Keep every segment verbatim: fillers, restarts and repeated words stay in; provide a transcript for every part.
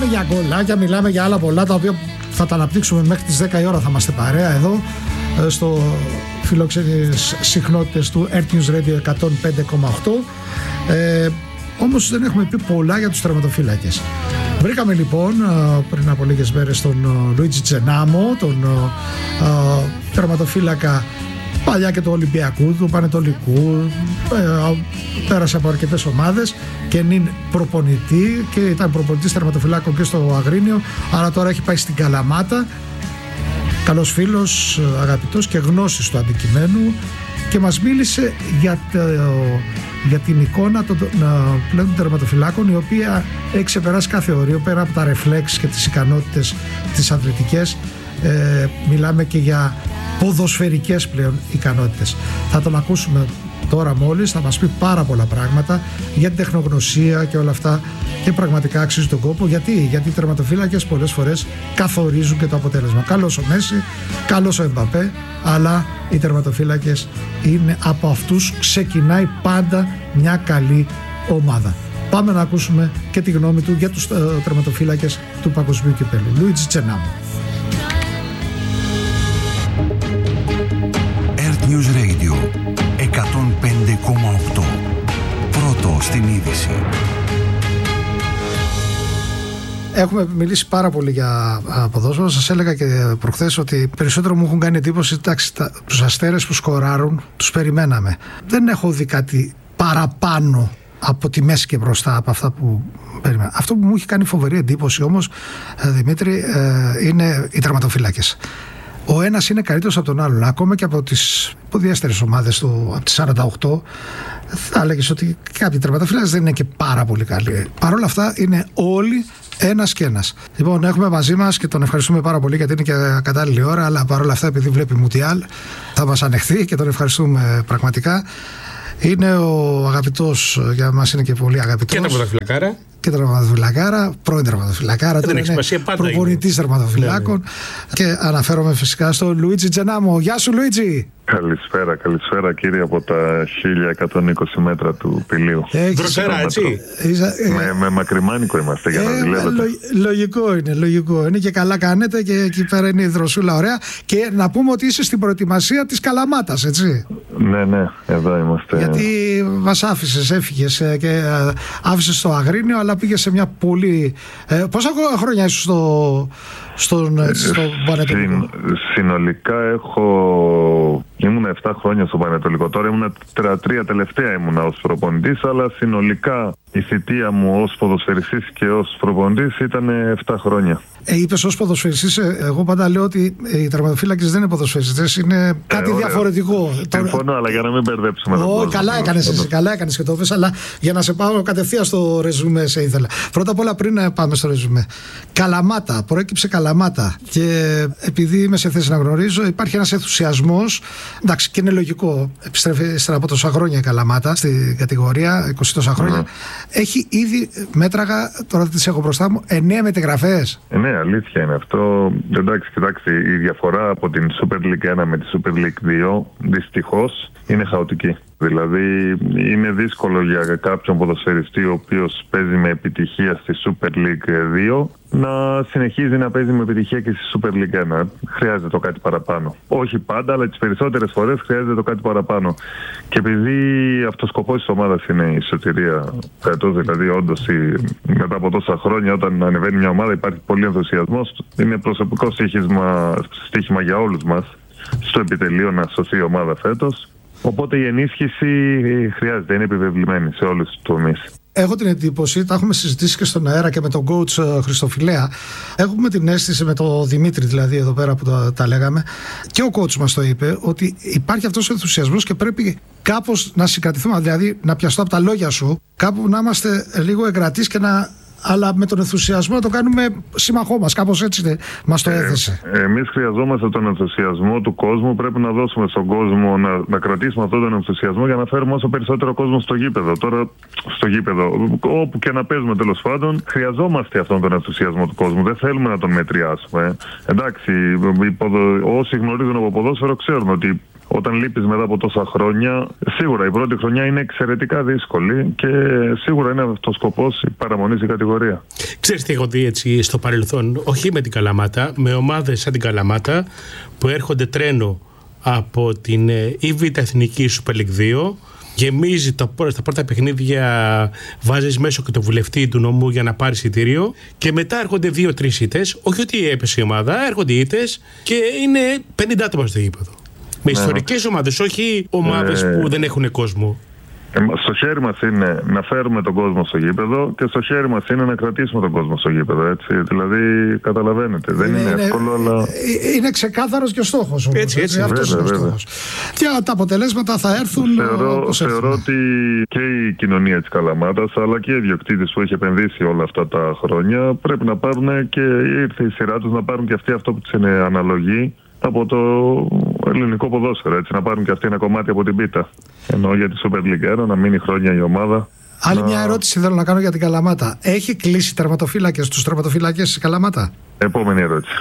μιλάμε για γκολάκια, μιλάμε για άλλα πολλά τα οποία θα τα αναπτύξουμε μέχρι τις δέκα η ώρα. Θα είμαστε παρέα εδώ στο φιλοξενίες συχνότητες του Earth News Radio εκατόν πέντε κόμμα οκτώ. Ε, όμως δεν έχουμε πει πολλά για τους τερματοφύλακες. Βρήκαμε λοιπόν πριν από λίγες μέρες τον Λουίτζι Τζενάμο, τον uh, τερματοφύλακα παλιά και του Ολυμπιακού, του Πανετολικού, ε, πέρασε από αρκετές ομάδες και είναι προπονητή και ήταν προπονητής τερματοφυλάκων και στο Αγρίνιο, αλλά τώρα έχει πάει στην Καλαμάτα. Καλός φίλος, αγαπητός και γνώσης του αντικειμένου, και μας μίλησε για, το, για την εικόνα των πλέον των τερματοφυλάκων, η οποία έχει ξεπεράσει κάθε όριο πέρα από τα ρεφλέξ και τις ικανότητες τις αθλητικές. Ε, μιλάμε και για ποδοσφαιρικές πλέον ικανότητες. Θα τον ακούσουμε τώρα μόλις, θα μας πει πάρα πολλά πράγματα για την τεχνογνωσία και όλα αυτά, και πραγματικά αξίζει τον κόπο. Γιατί, γιατί οι τερματοφύλακες πολλές φορές καθορίζουν και το αποτέλεσμα. Καλός ο Μέση, καλός ο Εμπαπέ, αλλά οι τερματοφύλακες είναι από αυτούς ξεκινάει πάντα μια καλή ομάδα. Πάμε να ακούσουμε και τη γνώμη του για τους ε, τερματοφύλακες του Παγκοσμίου Κυπέλλου. Λουίτζι Τζενάμο. Earth News Radio εκατόν πέντε κόμμα οκτώ. Πρώτο στην είδηση. Έχουμε μιλήσει πάρα πολύ για ποδόσφαιρο. Σας έλεγα και προχθές ότι περισσότερο μου έχουν κάνει εντύπωση, εντάξει, τα, τους αστέρες που σκοράρουν τους περιμέναμε. Δεν έχω δει κάτι παραπάνω από τη μέση και μπροστά από αυτά που περίμενα. Αυτό που μου έχει κάνει φοβερή εντύπωση όμως, Δημήτρη, είναι οι τερματοφύλακες. Ο ένας είναι καλύτερος από τον άλλον, ακόμα και από τις υποδιέστερες ομάδες του, από τις σαράντα οκτώ. Θα έλεγες ότι κάποιοι τερματοφύλακες δεν είναι και πάρα πολύ καλοί. Παρ' όλα αυτά είναι όλοι ένας και ένας. Λοιπόν, έχουμε μαζί μας και τον ευχαριστούμε πάρα πολύ, γιατί είναι και κατάλληλη ώρα, αλλά παρ' όλα αυτά, επειδή βλέπει Μουντιάλ, θα μας ανεχθεί και τον ευχαριστούμε πραγματικά. Είναι ο αγαπητός, για μας είναι και πολύ αγαπητός. Και τερματοφυλακάρα. Και τερματοφυλακάρα, πρώην τερματοφυλακάρα. Τώρα είναι προπονητής τερματοφυλάκων. Ναι, ναι. Και αναφέρομαι φυσικά στο Λουίτζι Τζενάμο. Γεια σου, Λουίτζι. Καλησπέρα, καλησπέρα κύριε από τα χίλια εκατόν είκοσι μέτρα του Πηλίου. Δροσερά, έτσι. Με, με μακριμάνικο είμαστε για να ε, δουλεύετε. Λο, λογικό είναι, λογικό είναι και καλά κάνετε, και εκεί πέρα είναι η δροσούλα ωραία. Και να πούμε ότι είσαι στην προετοιμασία της Καλαμάτας, έτσι. Ναι, ναι, εδώ είμαστε. Γιατί μας άφησες, έφυγες και άφησες το Αγρίνιο, αλλά πήγες σε μια πολύ... Ε, πόσα χρόνια ήσουν στο, στον, στο Πανετολικό? Συν, συνολικά έχω... Ήμουν επτά χρόνια στο Πανετολικό. Τώρα ήμουν τρία τελευταία ήμουνα ως προπονητής, αλλά συνολικά η θητεία μου ως ποδοσφαιριστής και ως προπονητής ήταν επτά χρόνια. Ε, είπες ως ποδοσφαιριστής, εγώ πάντα λέω ότι οι τερματοφύλακες δεν είναι ποδοσφαιριστές, είναι κάτι ε, διαφορετικό. Συμφωνώ, αλλά για να μην μπερδέψουμε τον κόσμο. Καλά έκανες εσύ, καλά έκανες και το πες, αλλά για να σε πάω κατευθείαν στο ρεζουμέ σε ήθελα. Πρώτα απ' όλα, πριν πάμε στο ρεζουμέ, Καλαμάτα, προέκυψε Καλαμάτα, και επειδή είμαι σε θέση να γνωρίζω, υπάρχει ένας ενθουσιασμός. Εντάξει, και είναι λογικό. Επιστρέφει ύστερα από τόσα χρόνια η Καλαμάτα στην κατηγορία, είκοσι τόσα χρόνια. Mm. Έχει ήδη, μέτραγα, τώρα τις έχω μπροστά μου, εννέα μεταγραφές. Ε, ναι, αλήθεια είναι αυτό. Εντάξει, κοιτάξτε, η διαφορά από την Super League ένα με τη Super League δύο δυστυχώς είναι χαοτική. Δηλαδή είναι δύσκολο για κάποιον ποδοσφαιριστή ο οποίος παίζει με επιτυχία στη Super League δύο να συνεχίζει να παίζει με επιτυχία και στη Super League ένα. Χρειάζεται το κάτι παραπάνω. Όχι πάντα, αλλά τις περισσότερες φορές χρειάζεται το κάτι παραπάνω. Και επειδή αυτός ο σκοπός της ομάδας είναι η σωτηρία φέτος, δηλαδή όντως μετά από τόσα χρόνια όταν ανεβαίνει μια ομάδα υπάρχει πολύ ενθουσιασμός, είναι προσωπικό στοίχημα, στοίχημα για όλους μας στο επιτελείο να σωθεί η ομάδα φέτος. Οπότε η ενίσχυση χρειάζεται, είναι επιβεβλημένη σε όλους τους τομείς. Έχω την εντύπωση, τα έχουμε συζητήσει και στον αέρα και με τον coach Χριστοφιλέα. Έχουμε την αίσθηση, με τον Δημήτρη δηλαδή εδώ πέρα που τα, τα λέγαμε, και ο coach μας το είπε, ότι υπάρχει αυτός ο ενθουσιασμός και πρέπει κάπως να συγκρατηθούμε, δηλαδή να πιαστώ από τα λόγια σου, κάπου να είμαστε λίγο εγκρατείς και να... αλλά με τον ενθουσιασμό να το κάνουμε σύμμαχό μας. Κάπως έτσι μας το έθεσε. Ε, εμείς χρειαζόμαστε τον ενθουσιασμό του κόσμου. Πρέπει να δώσουμε στον κόσμο, να, να κρατήσουμε αυτόν τον ενθουσιασμό για να φέρουμε όσο περισσότερο κόσμο στο γήπεδο. Τώρα, στο γήπεδο, όπου και να παίζουμε τέλος πάντων, χρειαζόμαστε αυτόν τον ενθουσιασμό του κόσμου. Δεν θέλουμε να τον μετριάσουμε. Εντάξει, όσοι γνωρίζουν από ποδόσφαιρο ξέρουν ότι όταν λείπεις μετά από τόσα χρόνια, σίγουρα η πρώτη χρονιά είναι εξαιρετικά δύσκολη και σίγουρα είναι αυτός ο σκοπός η παραμονή στην κατηγορία. Ξέρεις τι έχω δει έτσι στο παρελθόν, όχι με την Καλαμάτα, με ομάδες σαν την Καλαμάτα που έρχονται τρένο από την ΙΒ Εθνική Super League δύο. Γεμίζει το, στα πρώτα παιχνίδια, βάζεις μέσω και το βουλευτή του νομού για να πάρει εισιτήριο και μετά έρχονται δύο-τρεις ήττες, όχι ότι έπεσε η ομάδα, έρχονται ήττες και είναι πενήντα άτομα στο γήπεδο. Με ιστορικές ομάδες, όχι ομάδες ε... που δεν έχουν κόσμο. Στο χέρι μας είναι να φέρουμε τον κόσμο στο γήπεδο και στο χέρι μας είναι να κρατήσουμε τον κόσμο στο γήπεδο. Έτσι. Δηλαδή, καταλαβαίνετε, δεν είναι, είναι εύκολο, αλλά. Είναι ξεκάθαρος και ο στόχος. Όμως, έτσι, έτσι. Αυτός βέβαια, είναι ο στόχος. Και τα αποτελέσματα θα έρθουν. Θεωρώ, θεωρώ ότι και η κοινωνία της Καλαμάτας, αλλά και οι ιδιοκτήτες που έχει επενδύσει όλα αυτά τα χρόνια, πρέπει να πάρουν και ήρθε η σειρά τους να πάρουν και αυτοί αυτό που τους είναι αναλογή από το ελληνικό ποδόσφαιρο, έτσι, να πάρουν και αυτοί ένα κομμάτι από την πίτα. Ενώ για τη Super League ένα, να μείνει χρόνια η ομάδα. Άλλη να... μια ερώτηση θέλω να κάνω για την Καλαμάτα. Έχει κλείσει τερματοφύλακες, τους τερματοφύλακες της Καλαμάτα? Επόμενη ερώτηση.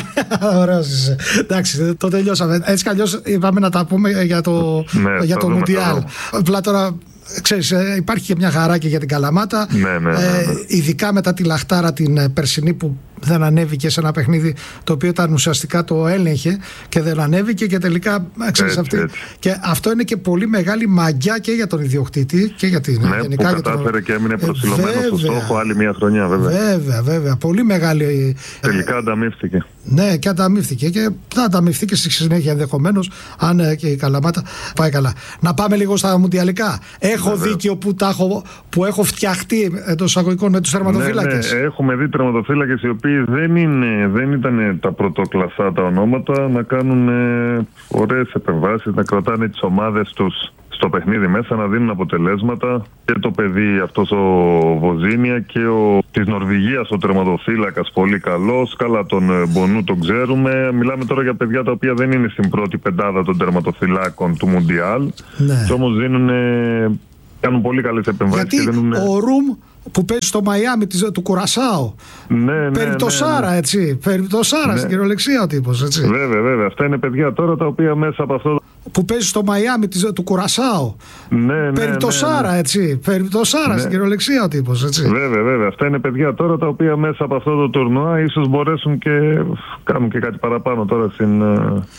Ωραίος είσαι. Εντάξει, το τελειώσαμε. Έτσι κι αλλιώς είπαμε να τα πούμε για το, ναι, για το Μουντιάλ. Απλά τώρα, ξέρεις, υπάρχει και μια χαρά για την Καλαμάτα. Ναι, ναι, ναι, ναι. Ε, ειδικά μετά τη λαχτάρα την περσινή που δεν ανέβηκε σε ένα παιχνίδι το οποίο ήταν ουσιαστικά το έλεγχε και δεν ανέβηκε και τελικά ξέρεις, έτσι, αυτή. Έτσι. Και αυτό είναι και πολύ μεγάλη μαγιά και για τον ιδιοκτήτη και για την ναι, γενικά. Που κατάφερε τον... και έμεινε προσιλωμένο ε, στο στόχο άλλη μια χρονιά, βέβαια. Βέβαια, βέβαια. Πολύ μεγάλη. Τελικά ανταμείφθηκε. Ναι, και ανταμείφθηκε και θα ανταμειφθεί και στη συνέχεια ενδεχομένως, αν και η Καλαμάτα πάει καλά. Να πάμε λίγο στα μουντιαλικά. Έχω βέβαια. δίκιο που, τα έχω, που έχω φτιαχτεί εντός εισαγωγικών με τους τερματοφύλακες? Ναι, ναι, έχουμε δει τερματοφύλακες οι οποίοι δεν, είναι, δεν ήταν τα πρωτοκλασσά τα ονόματα, να κάνουν ε, ωραίες επεμβάσεις, να κρατάνε τις ομάδες τους στο παιχνίδι μέσα, να δίνουν αποτελέσματα. Και το παιδί αυτός ο Βοζίνια και ο της Νορβηγίας ο τερματοφύλακας πολύ καλός. Καλά, τον Μπονού τον ξέρουμε. Μιλάμε τώρα για παιδιά τα οποία δεν είναι στην πρώτη πεντάδα των τερματοφυλάκων του Μουντιάλ. Ναι. Και όμως δίνουν, κάνουν πολύ καλές επεμβάσεις. Γιατί δίνουν... ο Ρουμ που παίζει στο Μαϊάμι του Κουρασάου. Ναι, ναι, παίρνει το ναι, Σάρα, ναι. έτσι. Παίρνει το Σάρα ναι. στην κυριολεξία ο τύπος, έτσι. Βέβαια, βέβαια. Αυτά είναι παιδιά τώρα τα οποία μέσα από αυτό. Που παίζει στο Μαϊάμι του Κουρασάου. Ναι, ναι, παίρνει το ναι, Σάρα, ναι. έτσι. Παίρνει το Σάρα ναι. στην κυριολεξία ο τύπος, έτσι. Βέβαια, βέβαια. Αυτά είναι παιδιά τώρα τα οποία μέσα από αυτό το τουρνουά ίσως μπορέσουν και κάνουν και κάτι παραπάνω τώρα στην.